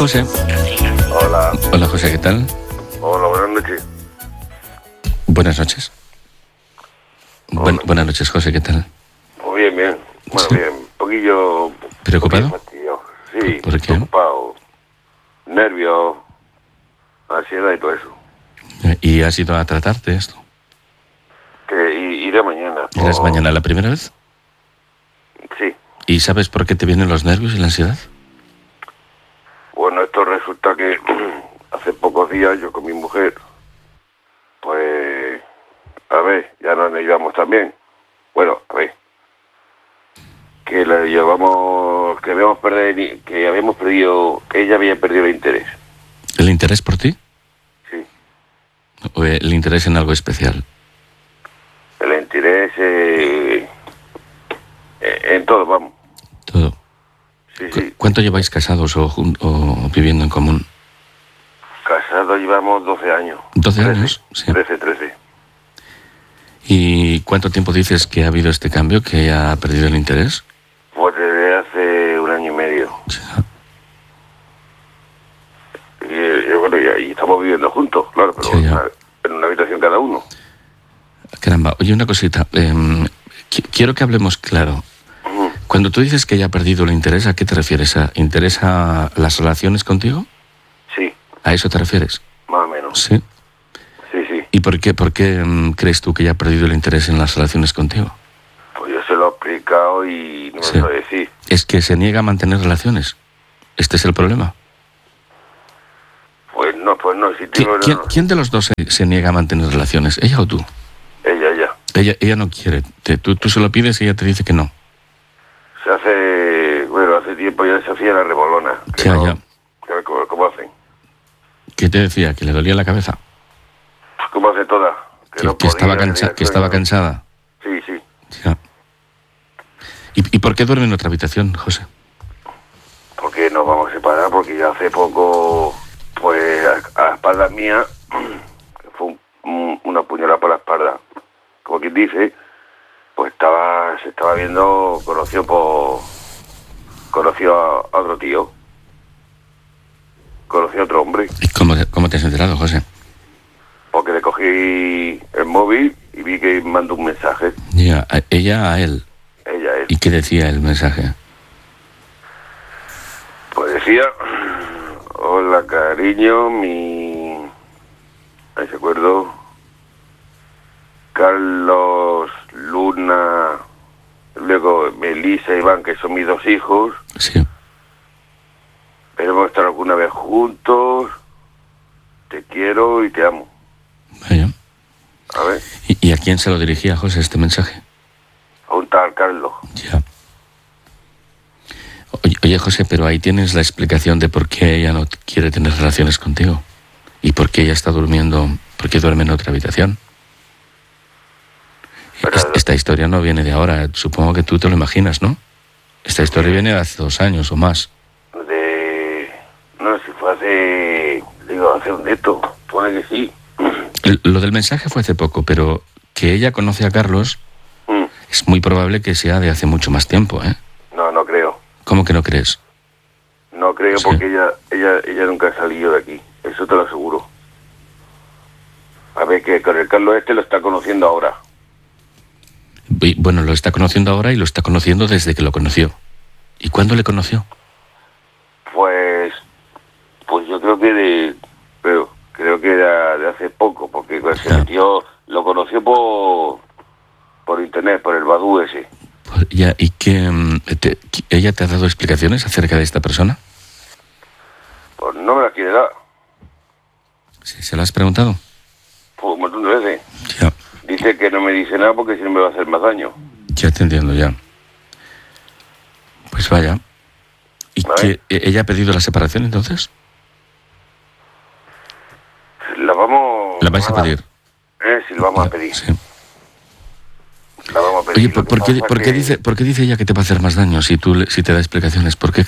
José. Hola. Hola, José, ¿qué tal? Hola, buenas noches. Buenas noches. Buenas noches, José, ¿qué tal? Muy bien, bien. Bueno, Sí. bien. Un poquillo... ¿Preocupado? fastidiado. Sí, ¿Por qué? preocupado. Nervios, ansiedad y todo eso. ¿Y has ido a tratarte esto? Iré mañana. ¿Irás mañana la primera vez? Sí. ¿Y sabes por qué te vienen los nervios y la ansiedad? Bueno, esto resulta que hace pocos días yo con mi mujer, pues, a ver, ya nos llevamos también. Bueno, a ver, que la llevamos, que habíamos perdido, que ella había perdido el interés. ¿El interés por ti? Sí. ¿O el interés en algo especial? El interés en todo, vamos. Todo. Sí, sí. ¿Cuánto lleváis casados o viviendo en común? Casados llevamos 12 años. 12 años, sí. 13. ¿Y cuánto tiempo dices que ha habido este cambio, que ella ha perdido el interés? Pues desde hace 1 año y medio. Sí. Y bueno, y estamos viviendo juntos, claro, pero Sí, ya. en una habitación cada uno. Caramba, oye, una cosita. Quiero que hablemos claro. Ujú. Cuando tú dices que ella ha perdido el interés, ¿a qué te refieres? ¿A interés a las relaciones contigo? Sí, ¿A eso te refieres? más o menos. Sí. Sí, sí. ¿Y por qué crees tú que ella ha perdido el interés en las relaciones contigo? Pues yo se lo he explicado y no me Sí. lo sabe decir. Es que se niega a mantener relaciones. ¿Este es el problema? Pues no, si tengo... ¿Quién de los dos se niega a mantener relaciones? ¿Ella o tú? Ella. Ella no quiere. Tú se lo pides y ella te dice que no. Hace tiempo ya se hacía la rebolona. Ya, ya. ¿Cómo hacen? ¿Qué te decía? ¿Que le dolía la cabeza? Pues ¿cómo hace toda? Que estaba cansada. Sí, sí. Ya. ¿Y por qué duerme en otra habitación, José? Porque nos vamos a separar, porque ya hace poco, pues a espaldas mías, fue una puñalada por la espalda. Como quien dice, pues se estaba viendo, conoció a otro tío, conoció a otro hombre, ¿Y cómo te has enterado, José? porque le cogí el móvil y vi que mandó un mensaje, Ya, ella a él. ella, él. ¿Y qué decía el mensaje? Pues decía, hola cariño, ahí se acuerdo, Carlos, Luna, luego Melissa y Iván, que son mis 2 hijos, Sí. hemos estado alguna vez juntos, te quiero y te amo. Vaya. A ver, ¿Y a quién se lo dirigía, José, este mensaje? a un tal Carlos. Ya. Oye, José, pero ahí tienes la explicación de por qué ella no quiere tener relaciones contigo. Y por qué ella está durmiendo, por qué duerme en otra habitación. Pero- Esta historia no viene de ahora, supongo que tú te lo imaginas, ¿no? Esta historia viene de hace 2 años o más. No sé si fue hace un neto, pone que sí. Lo del mensaje fue hace poco, pero que ella conoce a Carlos es muy probable que sea de hace mucho más tiempo, ¿eh? No creo. ¿Cómo que no crees? No creo, Sí. porque ella nunca ha salido de aquí, eso te lo aseguro. A ver, que con el Carlos lo está conociendo ahora. Bueno, lo está conociendo ahora y lo está conociendo desde que lo conoció. ¿Y cuándo le conoció? Pues yo creo que era de hace poco, porque se Ya. metió, lo conoció por internet, por el Badoo ese. Ya, ¿y ella te ha dado explicaciones acerca de esta persona? Pues no me la quiere dar, Sí, ¿se lo has preguntado? pues un montón de veces. Ya, Dice que no me dice nada porque si no me va a hacer más daño. ya te entiendo, ya. Pues vaya. ¿Y Vale. ella ha pedido la separación entonces? ¿La vais a pedir? Sí, la vamos a pedir. Sí. La vamos a pedir. Oye, Lo que ¿por pasa qué que- dice ella que te va a hacer más daño si te da explicaciones? ¿Por qué